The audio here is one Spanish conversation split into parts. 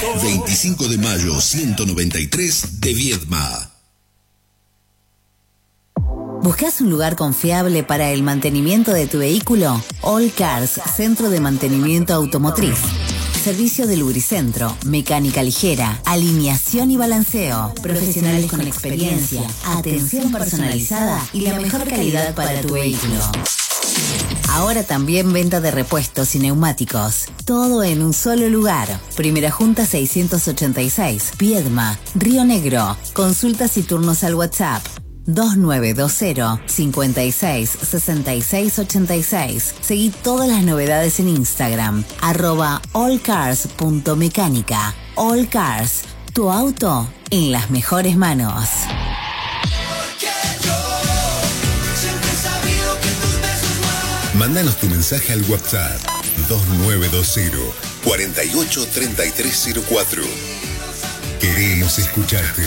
25 de mayo 193 de Viedma. ¿Buscas un lugar confiable para el mantenimiento de tu vehículo? All Cars, centro de mantenimiento automotriz. Servicio de lubricentro, mecánica ligera, alineación y balanceo. Profesionales con experiencia, atención personalizada y la mejor calidad para tu vehículo. Ahora también venta de repuestos y neumáticos. Todo en un solo lugar. Primera Junta 686, Viedma, Río Negro. Consultas y turnos al WhatsApp 2920 56 66 86. Seguí todas las novedades en Instagram @allcars.mecánica. All Cars, tu auto en las mejores manos. Mándanos tu mensaje al WhatsApp 2920 48 3304. Queremos escucharte.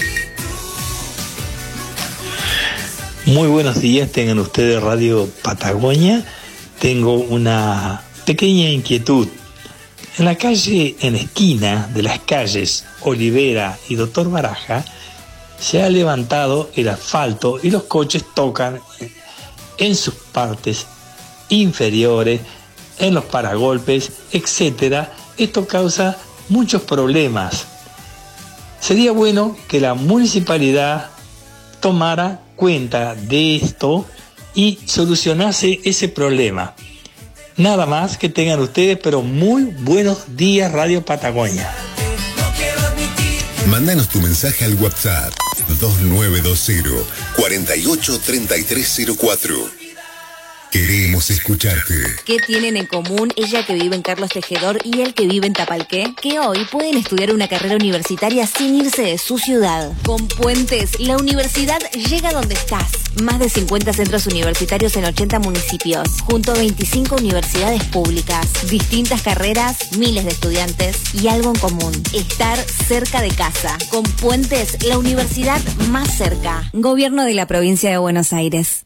Muy buenos días, tengan ustedes Radio Patagonia. Tengo una pequeña inquietud. En la calle, en la esquina de las calles Olivera y Doctor Baraja, se ha levantado el asfalto y los coches tocan en sus partes inferiores, en los paragolpes, etcétera. Esto causa muchos problemas. Sería bueno que la municipalidad tomara cuenta de esto y solucionase ese problema. Nada más, que tengan ustedes, pero muy buenos días, Radio Patagonia. Mándanos tu mensaje al WhatsApp 2920 48 3304. Queremos escucharte. ¿Qué tienen en común ella que vive en Carlos Tejedor y él que vive en Tapalqué? Que hoy pueden estudiar una carrera universitaria sin irse de su ciudad. Con Puentes, la universidad llega donde estás. Más de 50 centros universitarios en 80 municipios, junto a 25 universidades públicas. Distintas carreras, miles de estudiantes y algo en común: estar cerca de casa. Con Puentes, la universidad más cerca. Gobierno de la Provincia de Buenos Aires.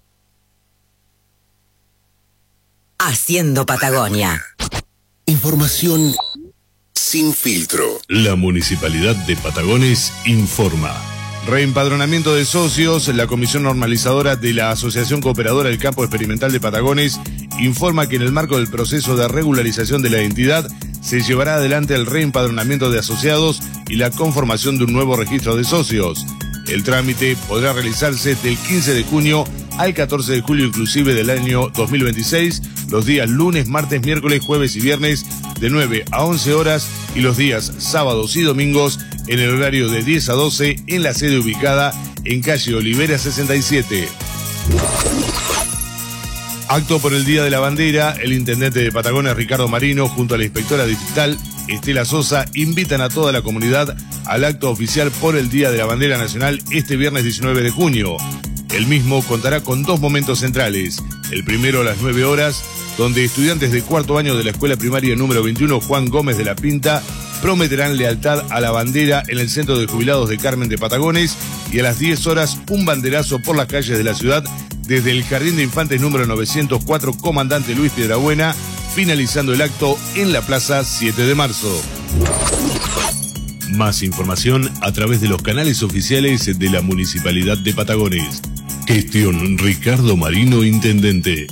Haciendo Patagonia. Información sin filtro. La Municipalidad de Patagones informa. Reempadronamiento de socios. La Comisión Normalizadora de la Asociación Cooperadora del Campo Experimental de Patagones informa que en el marco del proceso de regularización de la entidad se llevará adelante el reempadronamiento de asociados y la conformación de un nuevo registro de socios. El trámite podrá realizarse del 15 de junio al 14 de julio inclusive del año 2026, los días lunes, martes, miércoles, jueves y viernes de 9 a 11 horas y los días sábados y domingos en el horario de 10 a 12 en la sede ubicada en calle Olivera 67. Acto por el Día de la Bandera. El intendente de Patagones, Ricardo Marino, junto a la inspectora distrital Estela Sosa, invitan a toda la comunidad al acto oficial por el Día de la Bandera Nacional este viernes 19 de junio. El mismo contará con dos momentos centrales. El primero a las 9 horas, donde estudiantes de cuarto año de la escuela primaria número 21 Juan Gómez de la Pinta prometerán lealtad a la bandera en el Centro de Jubilados de Carmen de Patagones, y a las 10 horas un banderazo por las calles de la ciudad desde el Jardín de Infantes número 904 Comandante Luis Piedrabuena, finalizando el acto en la Plaza 7 de Marzo. Más información a través de los canales oficiales de la Municipalidad de Patagones. Gestión Ricardo Marino, Intendente.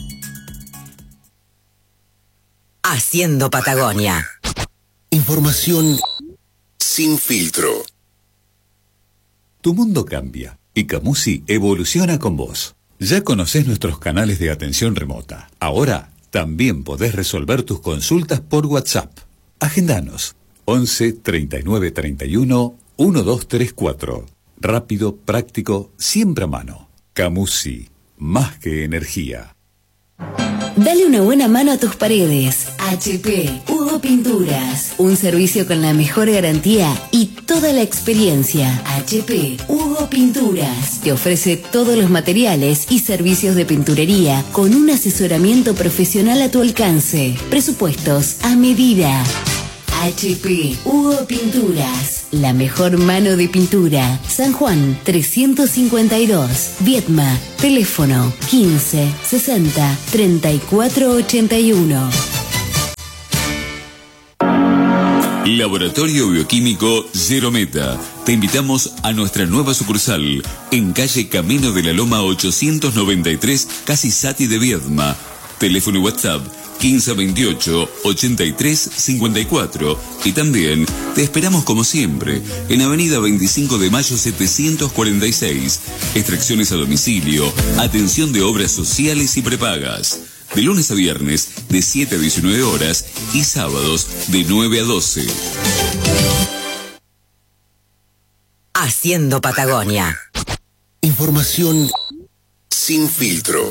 Haciendo Patagonia. Información sin filtro. Tu mundo cambia y Camusi evoluciona con vos. Ya conocés nuestros canales de atención remota. Ahora también podés resolver tus consultas por WhatsApp. Agendanos 11 39 31 1234. Rápido, práctico, siempre a mano. Camusi, más que energía. Dale una buena mano a tus paredes. HP Hugo Pinturas. Un servicio con la mejor garantía y toda la experiencia. HP Hugo Pinturas te ofrece todos los materiales y servicios de pinturería con un asesoramiento profesional a tu alcance. Presupuestos a medida. HP Hugo Pinturas, la mejor mano de pintura. San Juan 352, Viedma, teléfono 15 60 34 81. Laboratorio Bioquímico Zerometa. Te invitamos a nuestra nueva sucursal en calle Camino de la Loma 893, casi Sati de Viedma. Teléfono y WhatsApp 1528-8354. Y también te esperamos como siempre en Avenida 25 de Mayo 746. Extracciones a domicilio, atención de obras sociales y prepagas. De lunes a viernes de 7 a 19 horas y sábados de 9 a 12. Haciendo Patagonia. Información sin filtro.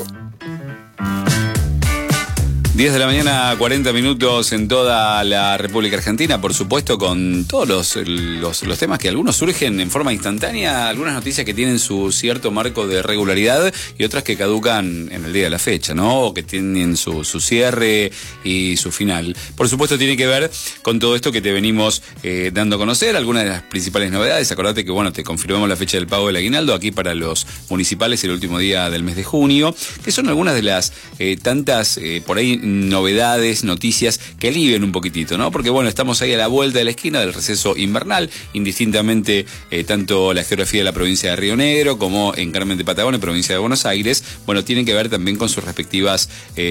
10 de la mañana, 40 minutos en toda la República Argentina, por supuesto, con todos los temas que algunos surgen en forma instantánea, algunas noticias que tienen su cierto marco de regularidad y otras que caducan en el día de la fecha, ¿no? O que tienen su cierre y su final. Por supuesto, tiene que ver con todo esto que te venimos dando a conocer, algunas de las principales novedades. Acordate que, bueno, te confirmamos la fecha del pago del aguinaldo aquí para los municipales el último día del mes de junio, que son algunas de las tantas, por ahí, novedades, noticias que alivian un poquitito, ¿no? Porque bueno, estamos ahí a la vuelta de la esquina del receso invernal, indistintamente tanto la geografía de la provincia de Río Negro como en Carmen de Patagones, provincia de Buenos Aires, bueno, tienen que ver también con sus respectivas,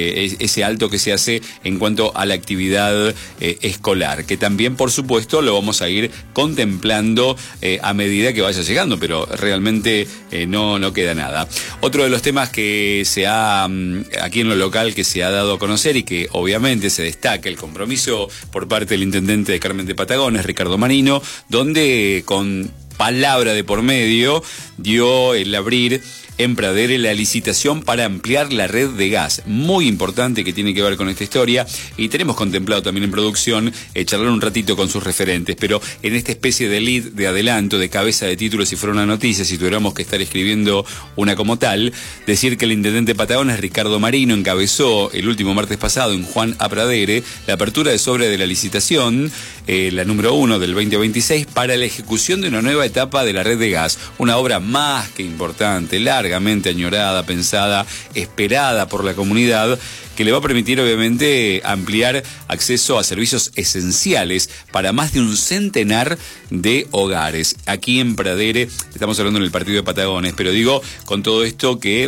ese alto que se hace en cuanto a la actividad escolar, que también, por supuesto, lo vamos a ir contemplando a medida que vaya llegando, pero realmente no queda nada. Otro de los temas que se ha, aquí en lo local, que se ha dado a conocer y que obviamente se destaca el compromiso por parte del intendente de Carmen de Patagones, Ricardo Marino, donde con palabra de por medio dio el abrir en Pradere la licitación para ampliar la red de gas. Muy importante, que tiene que ver con esta historia, y tenemos contemplado también en producción charlar un ratito con sus referentes, pero en esta especie de lead, de adelanto, de cabeza de título, si fuera una noticia, si tuviéramos que estar escribiendo una como tal, decir que el intendente de Patagones, Ricardo Marino, encabezó el último martes pasado en Juan A. Pradere la apertura de sobre de la licitación, la número 1 del 2026, para la ejecución de una nueva etapa de la red de gas, una obra más que importante, largamente añorada, pensada, esperada por la comunidad, que le va a permitir obviamente ampliar acceso a servicios esenciales para más de un centenar de hogares. Aquí en Pradere, estamos hablando en el partido de Patagones, pero digo, con todo esto que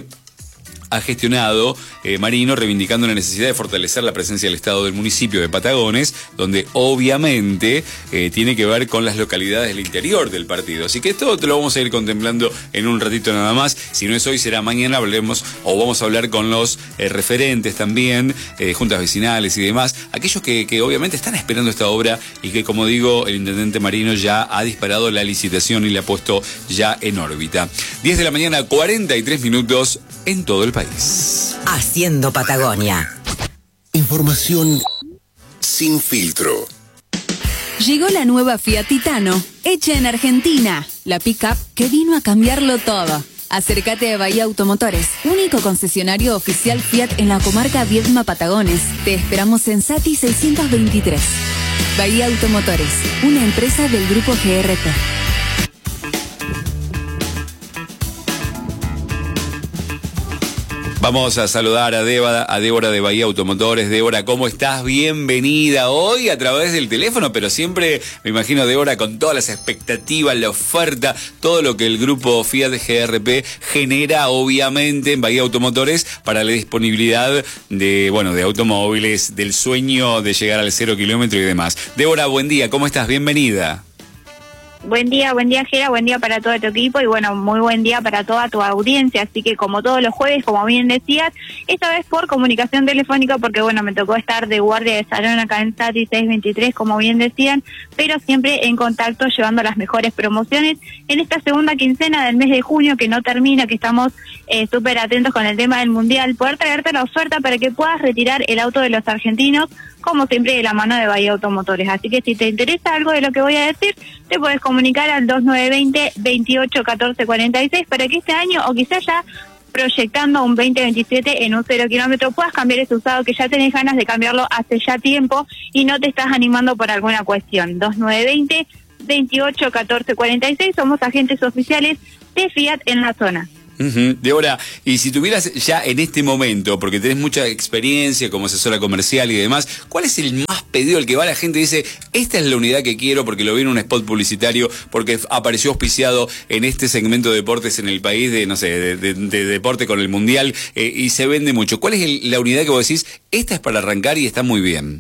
ha gestionado Marino, reivindicando la necesidad de fortalecer la presencia del Estado del municipio de Patagones, donde obviamente tiene que ver con las localidades del interior del partido. Así que esto te lo vamos a ir contemplando en un ratito nada más. Si no es hoy, será mañana. Hablemos, o vamos a hablar con los referentes también, juntas vecinales y demás, aquellos que obviamente están esperando esta obra y que, como digo, el intendente Marino ya ha disparado la licitación y la ha puesto ya en órbita. 10 de la mañana, 43 minutos en todo el país. Haciendo Patagonia. Información sin filtro. Llegó la nueva Fiat Titano, hecha en Argentina. La pick-up que vino a cambiarlo todo. Acércate a Bahía Automotores, único concesionario oficial Fiat en la comarca Viedma Patagones. Te esperamos en Sati 623. Bahía Automotores, una empresa del grupo GRP. Vamos a saludar a Débora de Bahía Automotores. Débora, ¿cómo estás? Bienvenida hoy a través del teléfono, pero siempre, me imagino, Débora, con todas las expectativas, la oferta, todo lo que el grupo Fiat GRP genera, obviamente, en Bahía Automotores para la disponibilidad de automóviles, del sueño de llegar al 0 kilómetro y demás. Débora, buen día, ¿cómo estás? Bienvenida. Buen día, Gera, buen día para todo tu equipo y bueno, muy buen día para toda tu audiencia, así que como todos los jueves, como bien decías, esta vez por comunicación telefónica porque bueno, me tocó estar de guardia de salón acá en Sati 623, como bien decían, pero siempre en contacto llevando las mejores promociones en esta segunda quincena del mes de junio que no termina, que estamos súper atentos con el tema del Mundial, poder traerte la oferta para que puedas retirar el auto de los argentinos, como siempre de la mano de Bahía Automotores. Así que si te interesa algo de lo que voy a decir, te puedes comunicar al 2920-281446 para que este año, o quizás ya proyectando un 2027 en un 0 kilómetro, puedas cambiar ese usado que ya tenés ganas de cambiarlo hace ya tiempo y no te estás animando por alguna cuestión. 2920-281446, somos agentes oficiales de Fiat en la zona. Débora, y si tuvieras ya en este momento, porque tenés mucha experiencia como asesora comercial y demás, ¿cuál es el más pedido, el que va la gente y dice, esta es la unidad que quiero porque lo vi en un spot publicitario, porque apareció auspiciado en este segmento de deportes en el país, de no sé, de deporte con el mundial, y se vende mucho? ¿Cuál es la unidad que vos decís, esta es para arrancar y está muy bien?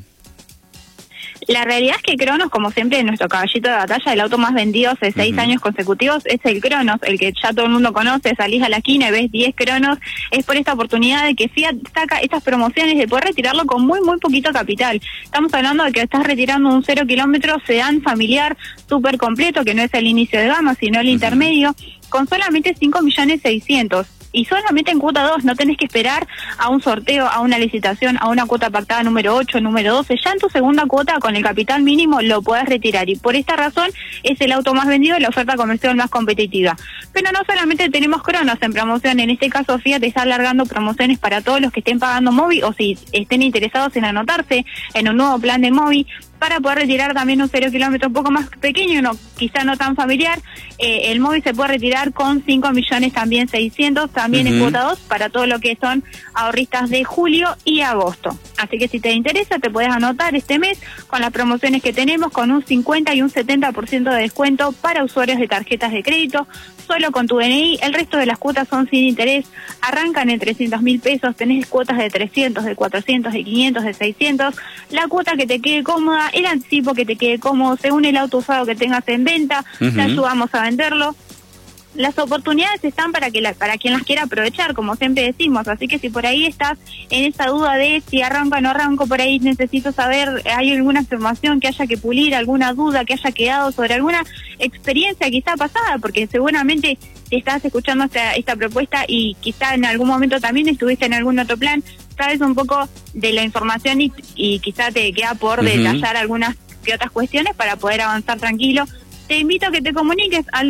La realidad es que Cronos, como siempre, nuestro caballito de batalla, el auto más vendido hace 6 años consecutivos, es el Cronos, el que ya todo el mundo conoce. Salís a la esquina y ves 10 Cronos. Es por esta oportunidad de que Fiat saca estas promociones de poder retirarlo con muy, muy poquito capital. Estamos hablando de que estás retirando un 0 kilómetro sedán familiar súper completo, que no es el inicio de gama, sino el intermedio, con solamente 5.600.000. Y solamente en cuota 2, no tenés que esperar a un sorteo, a una licitación, a una cuota pactada número 8, número 12. Ya en tu segunda cuota, con el capital mínimo, lo podés retirar. Y por esta razón, es el auto más vendido y la oferta comercial más competitiva. Pero no solamente tenemos Cronos en promoción. En este caso, Fiat está alargando promociones para todos los que estén pagando Movi o si estén interesados en anotarse en un nuevo plan de Movi, para poder retirar también un 0 kilómetro un poco más pequeño, quizá no tan familiar. El Movi se puede retirar con 5.000.000 también 600, también en cuota 2, para todo lo que son ahorristas de julio y agosto. Así que si te interesa, te puedes anotar este mes con las promociones que tenemos, con un 50 y un 70% de descuento para usuarios de tarjetas de crédito, solo con tu DNI. El resto de las cuotas son sin interés, arrancan en 300.000 pesos, tenés cuotas de 300, de 400, de 500, de 600, la cuota que te quede cómoda, el anticipo que te quede cómodo, según el auto usado que tengas en venta, te ayudamos a venderlo. Las oportunidades están para quien las quiera aprovechar, como siempre decimos. Así que si por ahí estás en esa duda de si arranco o no arranco, por ahí necesito saber, hay alguna información que haya que pulir, alguna duda que haya quedado sobre alguna experiencia quizá pasada, porque seguramente si estás escuchando esta propuesta y quizá en algún momento también estuviste en algún otro plan, sabes un poco de la información y quizá te queda por detallar algunas que otras cuestiones para poder avanzar tranquilo. Te invito a que te comuniques al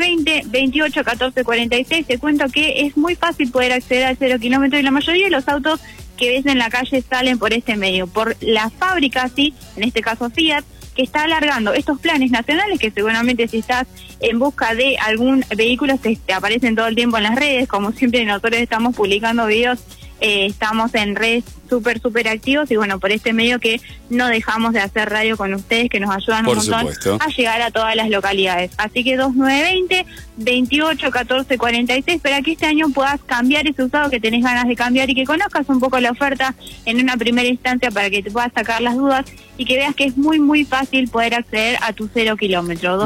2920-281446. Te cuento que es muy fácil poder acceder al 0 kilómetro y la mayoría de los autos que ves en la calle salen por este medio, por la fábrica, sí, en este caso Fiat, que está alargando estos planes nacionales, que seguramente si estás en busca de algún vehículo te aparecen todo el tiempo en las redes. Como siempre nosotros estamos publicando videos, estamos en redes súper activos, y bueno, por este medio que no dejamos de hacer radio con ustedes, que nos ayudan un montón a llegar a todas las localidades. Así que 2920-281446, para que este año puedas cambiar ese usado que tenés ganas de cambiar y que conozcas un poco la oferta en una primera instancia, para que te puedas sacar las dudas y que veas que es muy fácil poder acceder a tu 0 kilómetro.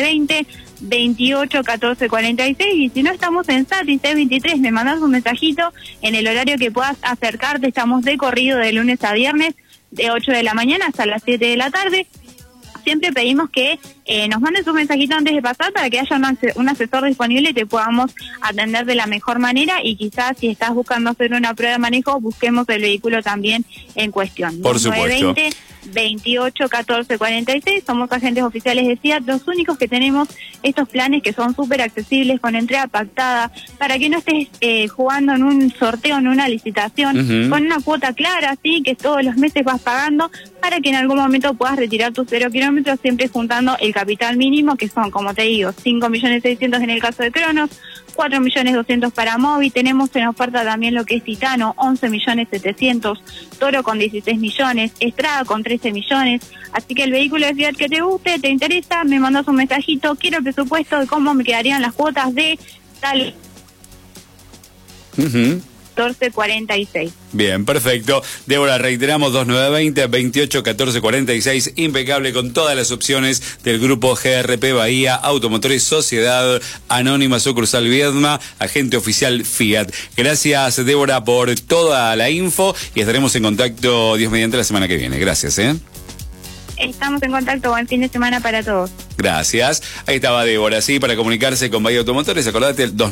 2920-281446, y si no, estamos en SATI 623, me mandás un mensajito en el horario que puedas acercarte. Estamos de corrido de lunes a viernes, de 8 de la mañana hasta las 7 de la tarde. Siempre pedimos que nos mandes un mensajito antes de pasar, para que haya un asesor disponible y te podamos atender de la mejor manera, y quizás si estás buscando hacer una prueba de manejo, busquemos el vehículo también en cuestión. Por supuesto. 281446, somos agentes oficiales de Fiat, los únicos que tenemos estos planes que son súper accesibles, con entrega pactada, para que no estés jugando en un sorteo, en una licitación, con una cuota clara, sí, que todos los meses vas pagando, para que en algún momento puedas retirar tus 0 kilómetros, siempre juntando el capital mínimo, que son, como te digo, 5.600.000 en el caso de Cronos, 4.200.000 para Movi. Tenemos en oferta también lo que es Titano, 11.700.000, Toro con 16 millones, Estrada con 13 millones. Así que el vehículo de Fiat que te guste, te interesa, me mandas un mensajito, quiero el presupuesto de cómo me quedarían las cuotas de tal 1446. Bien, perfecto. Débora, reiteramos 2920-281446, impecable con todas las opciones del grupo GRP Bahía Automotores Sociedad Anónima Sucursal Viedma, agente oficial Fiat. Gracias, Débora, por toda la info, y estaremos en contacto, Dios mediante, la semana que viene. Gracias, Estamos en contacto, buen fin de semana para todos. Gracias. Ahí estaba Débora, sí, para comunicarse con Bahía Automotores, acordate, el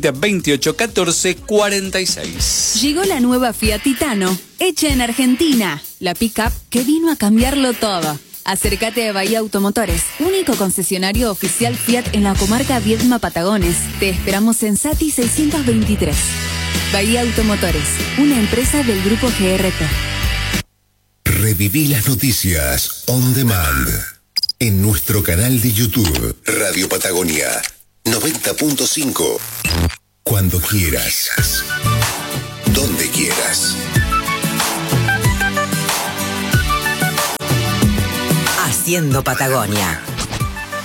2920-281446. Llegó la nueva Fiat Titano, hecha en Argentina, la pick-up que vino a cambiarlo todo. Acércate a Bahía Automotores, único concesionario oficial Fiat en la comarca Viedma Patagones. Te esperamos en SATI 623. Bahía Automotores, una empresa del grupo GRP. Reviví las noticias on demand en nuestro canal de YouTube Radio Patagonia 90.5. Cuando quieras. Donde quieras. Haciendo Patagonia.